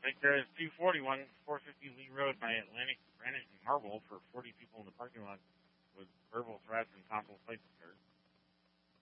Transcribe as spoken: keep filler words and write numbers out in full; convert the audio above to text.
Like there's two forty-one, four fifty Lee Road by Atlantic Granite and Marble for forty people in the parking lot with verbal threats and possible fight occurred.